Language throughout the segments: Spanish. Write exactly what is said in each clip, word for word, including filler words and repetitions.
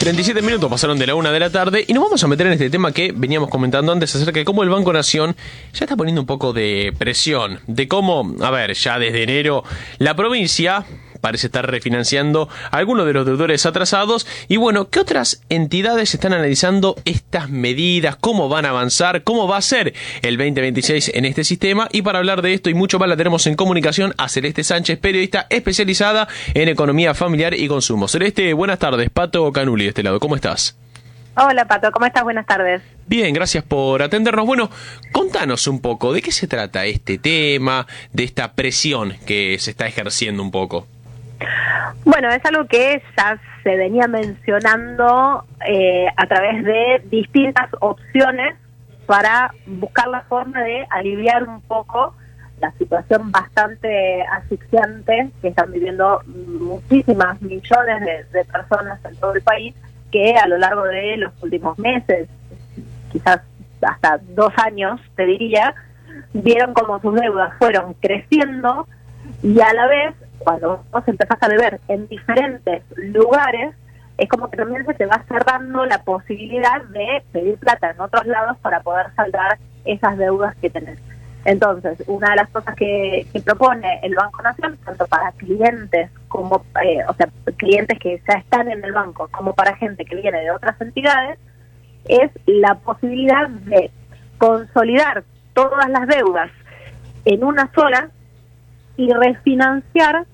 treinta y siete minutos pasaron de la una de la tarde y nos vamos a meter en este tema que veníamos comentando antes acerca de cómo el Banco Nación ya está poniendo un poco de presión, de cómo, a ver, ya desde enero la provincia parece estar refinanciando a algunos de los deudores atrasados y bueno, ¿qué otras entidades están analizando estas medidas? ¿Cómo van a avanzar? ¿Cómo va a ser el veinte veintiséis en este sistema? Y para hablar de esto y mucho más la tenemos en comunicación a Celeste Sánchez, periodista especializada en economía familiar y consumo. Celeste, buenas tardes. Pato Canuli de este lado, ¿cómo estás? Hola Pato, ¿cómo estás? Buenas tardes. Bien, gracias por atendernos. Bueno, contanos un poco, ¿de qué se trata este tema, de esta presión que se está ejerciendo un poco? Bueno, es algo que ya se venía mencionando eh, a través de distintas opciones para buscar la forma de aliviar un poco la situación bastante asfixiante que están viviendo muchísimas millones de, de personas en todo el país que a lo largo de los últimos meses, quizás hasta dos años, te diría, vieron como sus deudas fueron creciendo y a la vez, cuando vos empezás a beber en diferentes lugares, es como que también se te va cerrando la posibilidad de pedir plata en otros lados para poder saldar esas deudas que tenés. Entonces, una de las cosas que, que propone el Banco Nación, tanto para clientes como, eh, o sea, clientes que ya están en el banco, como para gente que viene de otras entidades, es la posibilidad de consolidar todas las deudas en una sola y refinanciar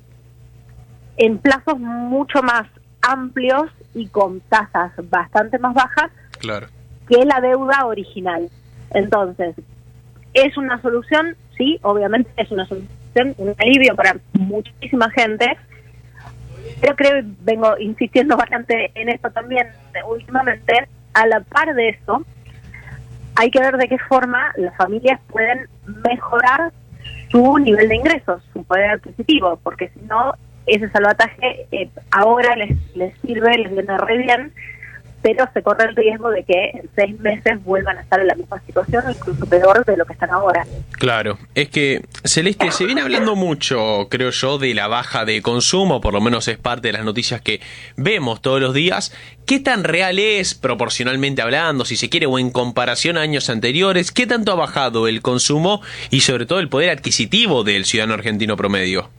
en plazos mucho más amplios y con tasas bastante más bajas claro. que la deuda original. Entonces, es una solución, sí, obviamente es una solución, un alivio para muchísima gente, pero creo, vengo insistiendo bastante en esto también últimamente, a la par de eso, hay que ver de qué forma las familias pueden mejorar su nivel de ingresos, su poder adquisitivo, porque si no, ese salvataje eh, ahora les, les sirve, les viene re bien, pero se corre el riesgo de que en seis meses vuelvan a estar en la misma situación o incluso peor de lo que están ahora. Claro, es que, Celeste, se viene hablando mucho, creo yo, de la baja de consumo, por lo menos es parte de las noticias que vemos todos los días. ¿Qué tan real es, proporcionalmente hablando, si se quiere, o en comparación a años anteriores? ¿Qué tanto ha bajado el consumo y sobre todo el poder adquisitivo del ciudadano argentino promedio?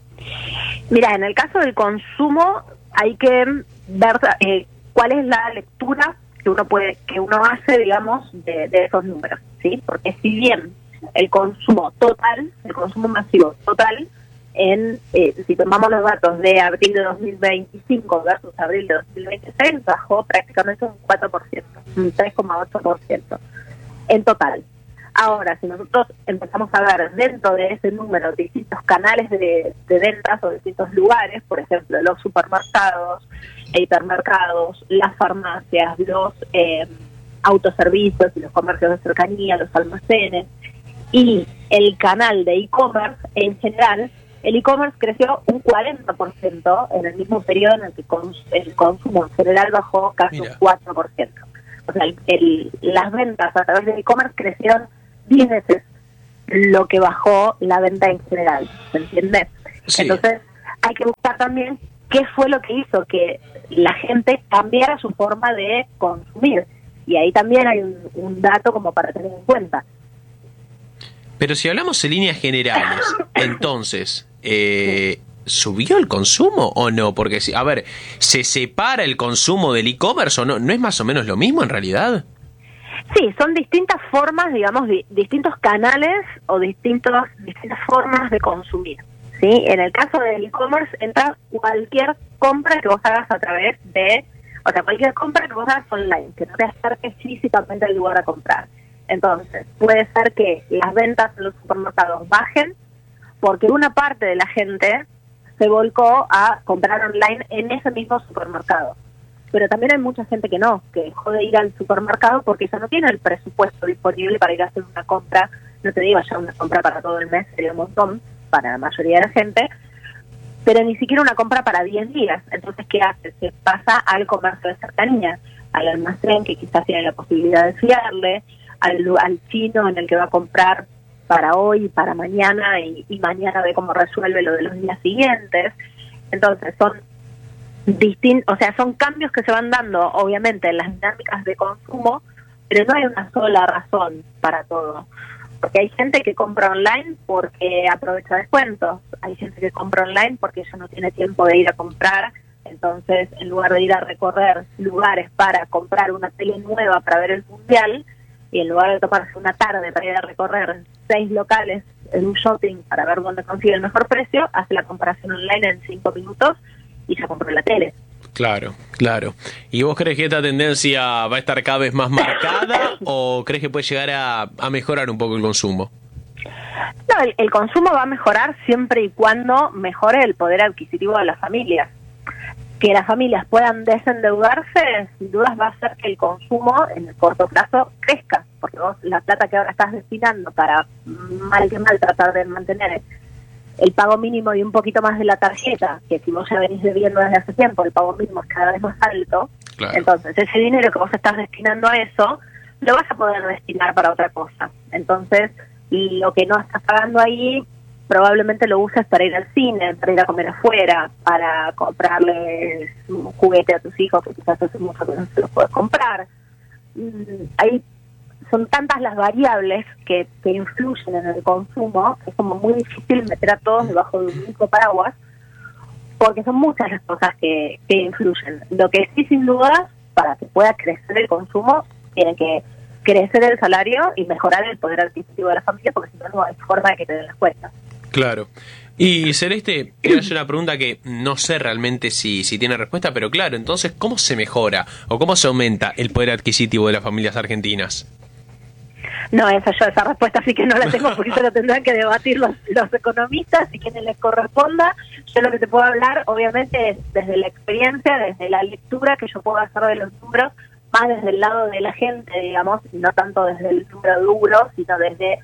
Mira, en el caso del consumo hay que ver eh, cuál es la lectura que uno puede, que uno hace, digamos, de, de esos números, ¿sí? Porque si bien el consumo total, el consumo masivo total, en eh, si tomamos los datos de abril de dos mil veinticinco versus abril de dos mil veintiséis, bajó prácticamente un cuatro por ciento, un tres coma ocho por ciento en total. Ahora, si nosotros empezamos a ver dentro de ese número distintos canales de, de ventas o distintos lugares, por ejemplo, los supermercados, hipermercados, las farmacias, los eh, autoservicios y los comercios de cercanía, los almacenes, y el canal de e-commerce en general, el e-commerce creció un cuarenta por ciento en el mismo periodo en el que cons- el consumo en general bajó casi Mira. un cuatro por ciento. O sea, el, el, las ventas a través del e-commerce crecieron diez veces lo que bajó la venta en general, ¿se entiende? Sí. Entonces hay que buscar también qué fue lo que hizo que la gente cambiara su forma de consumir, y ahí también hay un, un dato como para tener en cuenta. Pero si hablamos en líneas generales, entonces, eh, ¿subió el consumo o no? Porque, a ver, ¿se separa el consumo del e-commerce o no? ¿No es más o menos lo mismo en realidad? Sí, son distintas formas, digamos, di- distintos canales o distintos distintas formas de consumir, ¿sí? En el caso del e-commerce entra cualquier compra que vos hagas a través de, o sea, cualquier compra que vos hagas online, que no te acerques físicamente al lugar a comprar. Entonces, puede ser que las ventas en los supermercados bajen porque una parte de la gente se volcó a comprar online en ese mismo supermercado. Pero también hay mucha gente que no, que dejó de ir al supermercado porque ya no tiene el presupuesto disponible para ir a hacer una compra, no te digo ya una compra para todo el mes, sería un montón para la mayoría de la gente, pero ni siquiera una compra para diez días. Entonces, ¿qué hace? Se pasa al comercio de cercanía, al almacén que quizás tiene la posibilidad de fiarle, al, al chino en el que va a comprar para hoy y para mañana, y, y mañana ve cómo resuelve lo de los días siguientes. Entonces, son distin o sea, son cambios que se van dando, obviamente, en las dinámicas de consumo, pero no hay una sola razón para todo. Porque hay gente que compra online porque aprovecha descuentos, hay gente que compra online porque ella no tiene tiempo de ir a comprar, entonces en lugar de ir a recorrer lugares para comprar una tele nueva para ver el mundial, y en lugar de tomarse una tarde para ir a recorrer seis locales en un shopping para ver dónde consigue el mejor precio, hace la comparación online en cinco minutos y ya compró la tele. Claro, claro. ¿Y vos crees que esta tendencia va a estar cada vez más marcada o crees que puede llegar a, a mejorar un poco el consumo? No, el, el consumo va a mejorar siempre y cuando mejore el poder adquisitivo de las familias. Que las familias puedan desendeudarse, sin dudas va a hacer que el consumo en el corto plazo crezca, porque vos la plata que ahora estás destinando para mal que mal tratar de mantener el pago mínimo y un poquito más de la tarjeta, que si vos ya venís debiendo desde hace tiempo, el pago mínimo es cada vez más alto, claro. Entonces ese dinero que vos estás destinando a eso, lo vas a poder destinar para otra cosa. Entonces, lo que no estás pagando ahí, probablemente lo uses para ir al cine, para ir a comer afuera, para comprarle un juguete a tus hijos que quizás hace mucho que no se los puedes comprar. Hay Son tantas las variables que, que influyen en el consumo, que es como muy difícil meter a todos debajo de un mismo paraguas, porque son muchas las cosas que, que influyen. Lo que sí, sin duda, para que pueda crecer el consumo, tiene que crecer el salario y mejorar el poder adquisitivo de la familia, porque si no, no hay forma de que te den las cuentas. Claro. Y Celeste, quiero hacer una pregunta que no sé realmente si, si tiene respuesta, pero claro, entonces, ¿cómo se mejora o cómo se aumenta el poder adquisitivo de las familias argentinas? No, esa yo, esa respuesta sí que no la tengo, porque eso lo tendrán que debatir los, los economistas y quienes les corresponda. Yo lo que te puedo hablar, obviamente, es desde la experiencia, desde la lectura que yo puedo hacer de los números, más desde el lado de la gente, digamos, y no tanto desde el número duro, sino desde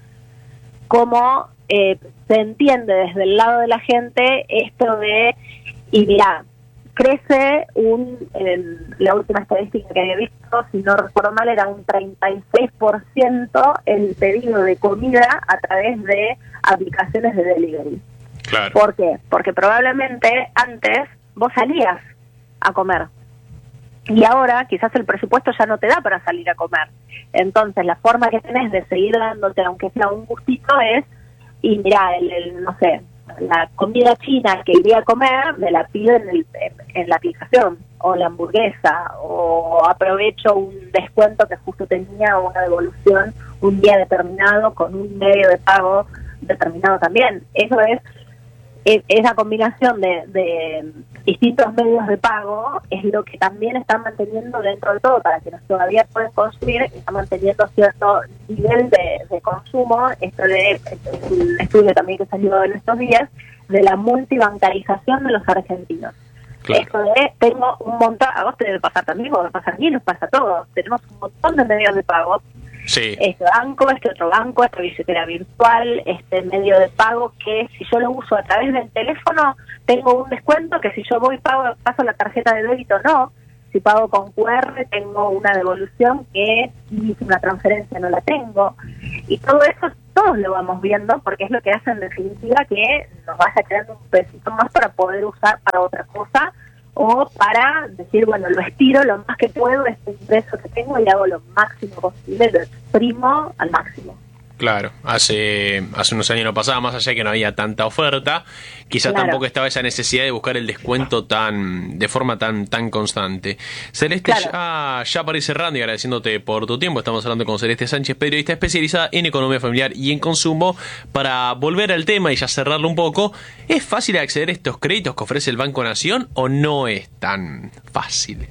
cómo eh, se entiende desde el lado de la gente esto de, y mirá, crece un, en la última estadística que había visto, si no recuerdo mal, era un treinta y seis por ciento el pedido de comida a través de aplicaciones de delivery. Claro. ¿Por qué? Porque probablemente antes vos salías a comer y ahora quizás el presupuesto ya no te da para salir a comer. Entonces la forma que tenés de seguir dándote, aunque sea un gustito, es, y mirá, el, el no sé, la comida china que iría a comer, me la pido en, el, en, en la aplicación, o la hamburguesa, o aprovecho un descuento que justo tenía, o una devolución un día determinado con un medio de pago determinado también. Eso es, es esa combinación de, de distintos medios de pago es lo que también están manteniendo dentro de todo, para quienes todavía pueden consumir, está manteniendo cierto nivel de, de consumo. Esto de es un estudio también que salió en estos días de la multibancarización de los argentinos. Claro. Esto de, tengo un montón, a vos te debe pasar también, o me pasa a mí, nos pasa a todos, tenemos un montón de medios de pago. Sí. Este banco, este otro banco, esta billetera virtual, este medio de pago que si yo lo uso a través del teléfono tengo un descuento, que si yo voy pago paso la tarjeta de débito no, si pago con Q R tengo una devolución que si hice una transferencia no la tengo, y todo eso todos lo vamos viendo porque es lo que hace en definitiva que nos vaya creando un pesito más para poder usar para otra cosa, o para decir, bueno, lo estiro lo más que puedo, este ingreso que tengo, y hago lo máximo posible, lo exprimo al máximo. Claro, hace hace unos años no pasaba, más allá de que no había tanta oferta, quizás claro. tampoco estaba esa necesidad de buscar el descuento tan de forma tan tan constante. Celeste, claro. ya, ya para ir cerrando y agradeciéndote por tu tiempo, estamos hablando con Celeste Sánchez, periodista especializada en economía familiar y en consumo. Para volver al tema y ya cerrarlo un poco, ¿es fácil acceder a estos créditos que ofrece el Banco Nación o no es tan fácil?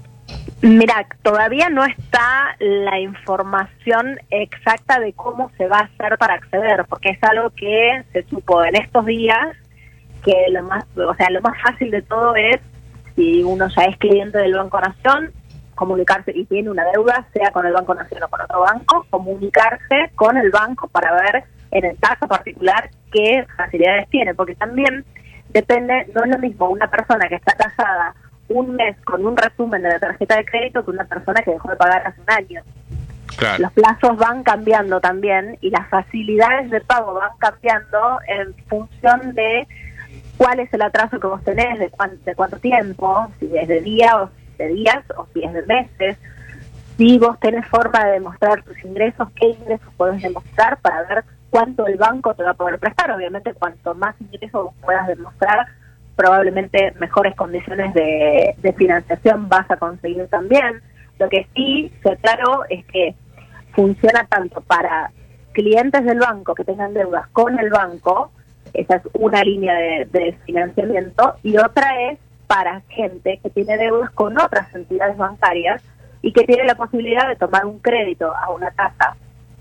Mira, todavía no está la información exacta de cómo se va a hacer para acceder, porque es algo que se supo en estos días, que lo más, o sea, lo más fácil de todo es, si uno ya es cliente del Banco Nación, comunicarse y tiene una deuda, sea con el Banco Nación o con otro banco, comunicarse con el banco para ver en el caso particular qué facilidades tiene, porque también depende, no es lo mismo una persona que está casada un mes con un resumen de la tarjeta de crédito que una persona que dejó de pagar hace un año. Claro. Los plazos van cambiando también y las facilidades de pago van cambiando en función de cuál es el atraso que vos tenés, de, cuán, de cuánto tiempo, si es de día o de días o si es de meses, si vos tenés forma de demostrar tus ingresos, qué ingresos podés demostrar para ver cuánto el banco te va a poder prestar. Obviamente, cuanto más ingresos vos puedas demostrar, probablemente mejores condiciones de, de financiación vas a conseguir también. Lo que sí, se claro, es que funciona tanto para clientes del banco que tengan deudas con el banco, esa es una línea de, de financiamiento, y otra es para gente que tiene deudas con otras entidades bancarias y que tiene la posibilidad de tomar un crédito a una tasa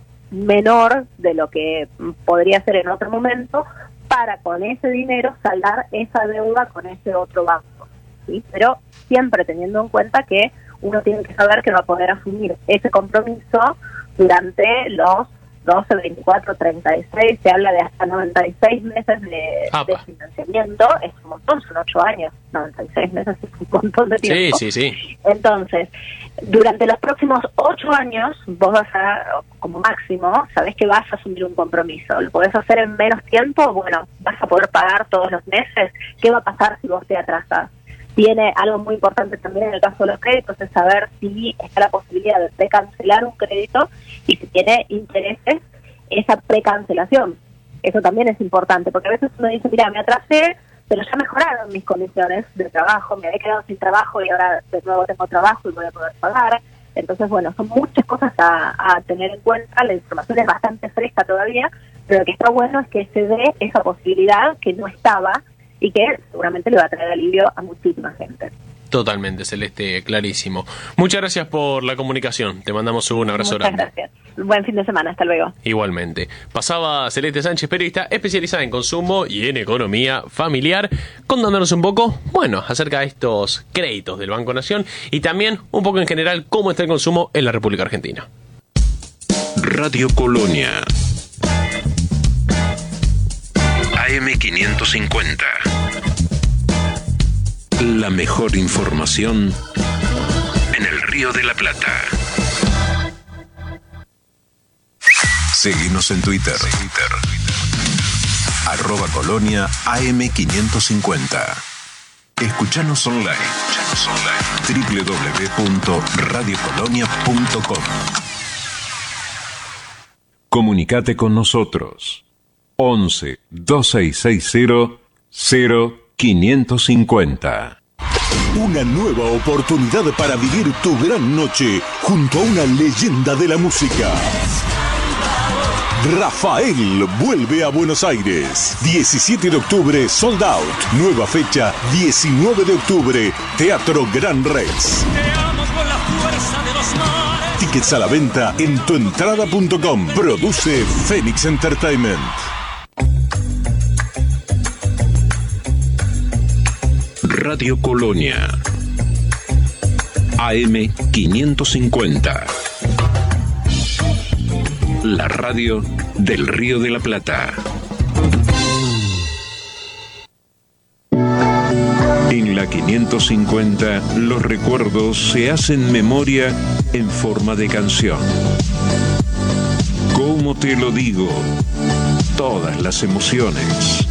menor de lo que podría ser en otro momento, para con ese dinero saldar esa deuda con ese otro banco, ¿sí? Pero siempre teniendo en cuenta que uno tiene que saber que va a poder asumir ese compromiso durante los doce, veinticuatro, treinta y seis, se habla de hasta noventa y seis meses de, de financiamiento, es un montón, son ocho años, noventa y seis meses es un montón de tiempo. Sí, sí, sí. Entonces, durante los próximos ocho años, vos vas a, como máximo, sabés que vas a asumir un compromiso. ¿Lo podés hacer en menos tiempo? Bueno, vas a poder pagar todos los meses. ¿Qué va a pasar si vos te atrasas? Tiene algo muy importante también en el caso de los créditos, es saber si está la posibilidad de precancelar un crédito y si tiene intereses esa precancelación. Eso también es importante, porque a veces uno dice, mira, me atrasé, pero ya mejoraron mis condiciones de trabajo, me había quedado sin trabajo y ahora de nuevo tengo trabajo y voy a poder pagar. Entonces, bueno, son muchas cosas a, a tener en cuenta, la información es bastante fresca todavía, pero lo que está bueno es que se dé esa posibilidad que no estaba y que seguramente le va a traer alivio a muchísima gente. Totalmente, Celeste, clarísimo. Muchas gracias por la comunicación. Te mandamos un abrazo Muchas grande. Gracias. Buen fin de semana. Hasta luego. Igualmente. Pasaba Celeste Sánchez, periodista especializada en consumo y en economía familiar, contándonos un poco, bueno, acerca de estos créditos del Banco Nación y también un poco en general cómo está el consumo en la República Argentina. Radio Colonia A M quinientos cincuenta. La mejor información en el Río de la Plata. Seguinos en Twitter. Twitter. Arroba Colonia A M quinientos cincuenta. Escuchanos online. Escuchanos online. doble u doble u doble u punto radio colonia punto com. Comunicate con nosotros. once, dos seis seis cero, cero quinientos cincuenta. Una nueva oportunidad para vivir tu gran noche junto a una leyenda de la música. Rafael vuelve a Buenos Aires. diecisiete de octubre, sold out. Nueva fecha, diecinueve de octubre, Teatro Gran Rex. Tickets a la venta en tuentrada punto com. Produce Phoenix Entertainment. Radio Colonia A M quinientos cincuenta. La radio del Río de la Plata. En la quinientos cincuenta, los recuerdos se hacen memoria en forma de canción. ¿Cómo te lo digo? Todas las emociones.